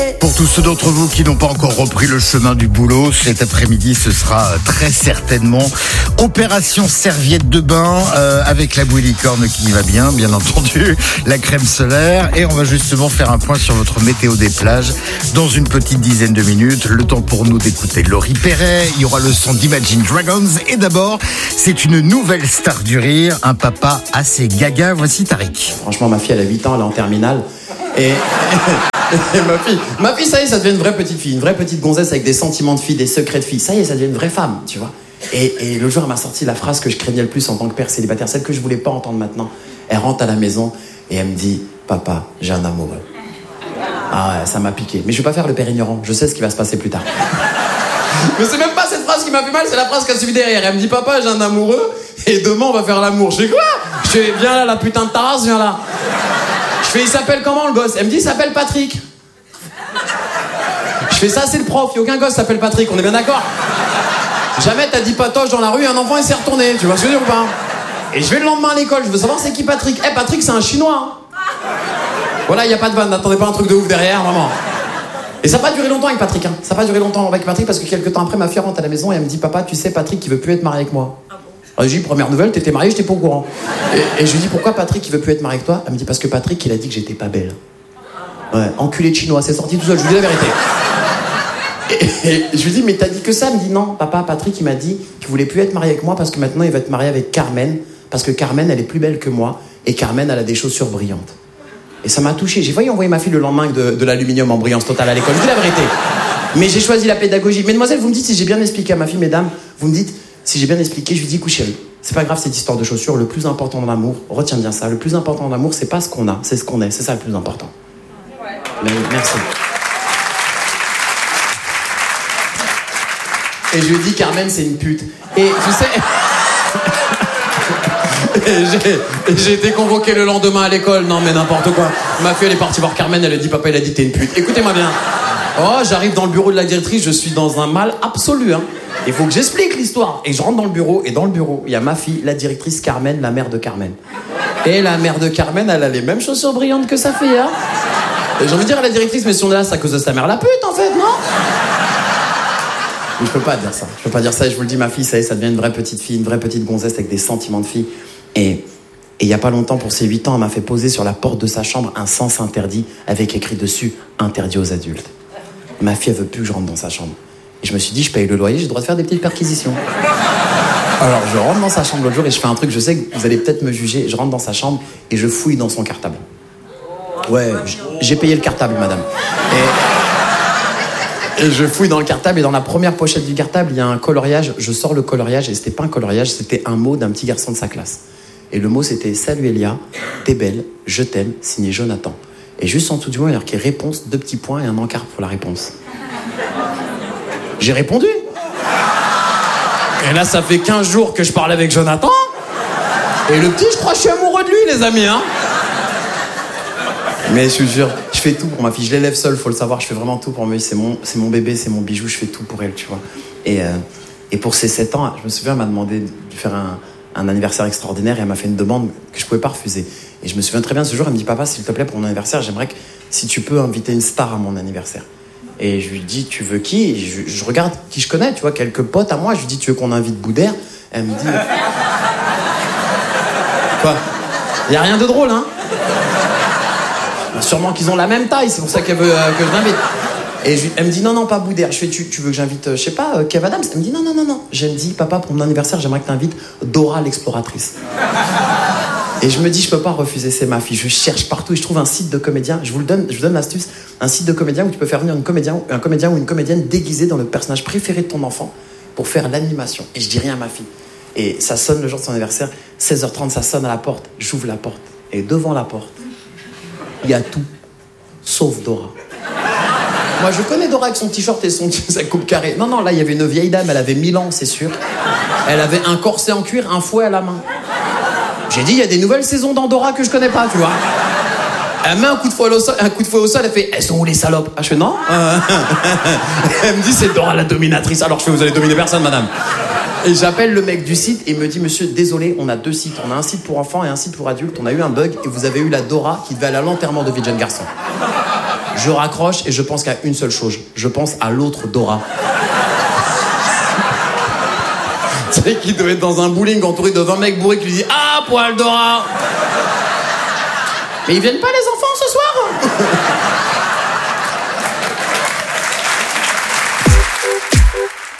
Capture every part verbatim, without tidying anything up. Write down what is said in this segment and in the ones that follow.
Pour tous ceux d'entre vous qui n'ont pas encore repris le chemin du boulot, cet après-midi, ce sera très certainement opération serviette de bain euh, avec la bouée licorne qui y va bien, bien entendu, la crème solaire. Et on va justement faire un point sur votre météo des plages dans une petite dizaine de minutes. Le temps pour nous d'écouter Laurie Perret. Il y aura le son d'Imagine Dragons. Et d'abord, c'est une nouvelle star du rire, un papa assez gaga. Voici Tariq. Franchement, ma fille, elle a huit ans, elle est en terminale. Et... Et ma fille, ma fille, ça y est, ça devient une vraie petite fille, une vraie petite gonzesse avec des sentiments de fille, des secrets de fille. Ça y est, ça devient une vraie femme, tu vois. Et, et le jour, elle m'a sorti la phrase que je craignais le plus en tant que père célibataire, celle que je voulais pas entendre maintenant. Elle rentre à la maison et elle me dit, papa, j'ai un amoureux. Ah ouais, ça m'a piqué. Mais je vais pas faire le père ignorant, je sais ce qui va se passer plus tard. Mais c'est même pas cette phrase qui m'a fait mal, c'est la phrase qui a suivi derrière. Elle me dit, papa, j'ai un amoureux et demain on va faire l'amour. Je fais quoi? Je fais, viens là, la putain de Taras, viens là. Je fais, il s'appelle comment le gosse? Elle me dit, il s'appelle Patrick. Je fais, ça c'est le prof, il n'y a aucun gosse qui s'appelle Patrick, on est bien d'accord? Jamais t'as dit patoche dans la rue, un enfant il s'est retourné, tu vois ce que je veux dire ou pas? Et je vais le lendemain à l'école, je veux savoir c'est qui Patrick. Eh hey, Patrick c'est un chinois. Voilà, il n'y a pas de vanne, n'attendez pas un truc de ouf derrière, vraiment. Et ça n'a pas duré longtemps avec Patrick, hein. Ça n'a pas duré longtemps avec Patrick parce que quelques temps après ma fille rentre à la maison et elle me dit, papa tu sais Patrick il veut plus être marié avec moi. Alors je lui dis, première nouvelle, t'étais marié, j'étais pas au courant. Et, et je lui dis, pourquoi Patrick il veut plus être marié avec toi? Elle me dit, parce que Patrick il a dit que j'étais pas belle. Ouais, enculé de chinois, c'est sorti tout seul, je vous dis la vérité. Et, et je lui dis, mais t'as dit que ça? Elle me dit, non, papa, Patrick, il m'a dit qu'il voulait plus être marié avec moi parce que maintenant il va être marié avec Carmen, parce que Carmen, elle est plus belle que moi, et Carmen, elle a des chaussures brillantes. Et ça m'a touché. J'ai failli envoyer ma fille le lendemain avec de, de l'aluminium en brillance totale à l'école, je vous dis la vérité. Mais j'ai choisi la pédagogie. Mesdemoiselles, vous me dites si j'ai bien expliqué à ma fille, mesdames, vous me dites si j'ai bien expliqué. Je lui dis, écoute chérie, c'est pas grave cette histoire de chaussures, le plus important dans l'amour, retiens bien ça, le plus important dans l'amour, c'est pas ce qu'on a, c'est ce qu'on est, c'est ça le plus important. Mais, merci. Et je lui dis, Carmen, c'est une pute. Et tu sais... et j'ai, et j'ai été convoqué le lendemain à l'école. Non, mais n'importe quoi. Ma fille, elle est partie voir Carmen, elle a dit, papa, il a dit, t'es une pute. Écoutez-moi bien. Oh, j'arrive dans le bureau de la directrice, je suis dans un mal absolu, hein. Il faut que j'explique l'histoire. Et je rentre dans le bureau, et dans le bureau, il y a ma fille, la directrice Carmen, la mère de Carmen. Et la mère de Carmen, elle a les mêmes chaussures brillantes que sa fille, hein. Et j'ai envie de dire à la directrice, mais si on est là, c'est à cause de sa mère la pute, en fait, non? Mais je peux pas dire ça. Je peux pas dire ça. Et je vous le dis, ma fille, ça y est, ça devient une vraie petite fille, une vraie petite gonzesse avec des sentiments de fille. Et il y a pas longtemps, pour ses huit ans, elle m'a fait poser sur la porte de sa chambre un sens interdit avec écrit dessus « Interdit aux adultes ». Ma fille, elle veut plus que je rentre dans sa chambre. Et je me suis dit, je paye le loyer, j'ai le droit de faire des petites perquisitions. Alors, je rentre dans sa chambre l'autre jour et je fais un truc, je sais que vous allez peut-être me juger. Je rentre dans sa chambre et je fouille dans son cartable. Ouais, j'ai payé le cartable, madame. Et, et je fouille dans le cartable et dans la première pochette du cartable, il y a un coloriage. Je sors le coloriage et c'était pas un coloriage, c'était un mot d'un petit garçon de sa classe. Et le mot, c'était « Salut Elia, t'es belle, je t'aime, signé Jonathan ». Et juste en dessous du mot, il y a marqué « Réponse », deux petits points et un encart pour la réponse. J'ai répondu. Et là, ça fait quinze jours que je parle avec Jonathan. Et le petit, je crois que je suis amoureux de lui, les amis, hein. Mais je vous jure, je fais tout pour ma fille. Je l'élève seule, faut le savoir. Je fais vraiment tout pour ma fille. C'est mon, c'est mon bébé, c'est mon bijou. Je fais tout pour elle, tu vois. Et, euh, et pour ses sept ans, je me souviens, elle m'a demandé de faire un, un anniversaire extraordinaire et elle m'a fait une demande que je pouvais pas refuser. Et je me souviens très bien ce jour, elle me dit, papa, s'il te plaît, pour mon anniversaire, j'aimerais que si tu peux inviter une star à mon anniversaire. Et je lui dis, tu veux qui? Et je, je regarde qui je connais, tu vois, quelques potes à moi. Je lui dis, tu veux qu'on invite Boudère? Elle me dit... Quoi? Y a rien de drôle, hein? Sûrement qu'ils ont la même taille, c'est pour ça qu'elle veut euh, que je l'invite. Et je, elle me dit, non, non, pas Boudère. Je fais, tu, tu veux que j'invite, euh, je sais pas, euh, Kev Adams? Elle me dit, non, non, non, non. Je me dis, papa, pour mon anniversaire, j'aimerais que tu invites Dora l'exploratrice. Et je me dis, je peux pas refuser, c'est ma fille. Je cherche partout et je trouve un site de comédien. Je vous le donne, je vous donne l'astuce. Un site de comédien où tu peux faire venir une comédien, un comédien ou une comédienne déguisée dans le personnage préféré de ton enfant pour faire l'animation. Et je dis rien à ma fille. Et ça sonne le jour de son anniversaire. seize heures trente, ça sonne à la porte. J'ouvre la porte. Et devant la porte, il y a tout, sauf Dora. Moi, je connais Dora avec son t-shirt et son, sa coupe carrée. Non, non, là, il y avait une vieille dame. Elle avait mille ans, c'est sûr. Elle avait un corset en cuir, un fouet à la main. J'ai dit, il y a des nouvelles saisons d'Andorra que je connais pas, tu vois. Elle met un coup de fouet au sol, un coup de fouet au sol, elle fait, elles sont où les salopes? Ah, je fais, non. Elle me dit, c'est Dora la dominatrice. Alors je fais, vous allez dominer personne, madame. Et j'appelle le mec du site et il me dit, monsieur, désolé, on a deux sites. On a un site pour enfants et un site pour adultes. On a eu un bug et vous avez eu la Dora qui devait aller à l'enterrement de vie de jeune garçon. Je raccroche et je pense qu'à une seule chose. Je pense à l'autre Dora. Tu sais qu'il devait être dans un bowling entouré de vingt mecs bourrés qui lui disent « Ah, poil Dora !» Mais ils viennent pas les enfants ce soir?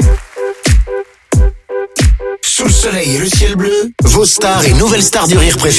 Sous le soleil et le ciel bleu, vos stars et nouvelles stars du rire préférées.